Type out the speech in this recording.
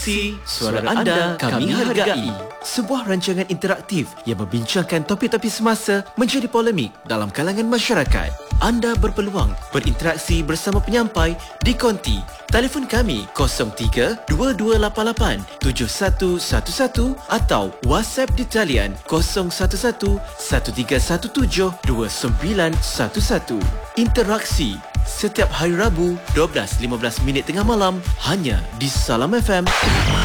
Suara anda kami hargai. Sebuah rancangan interaktif yang membincangkan topik-topik semasa menjadi polemik dalam kalangan masyarakat. Anda berpeluang berinteraksi bersama penyampai di konti. Telefon kami 03-2288-7111 atau WhatsApp di talian 0111-1317-2911. Interaksi setiap hari Rabu 12.15 tengah malam hanya di Salam FM.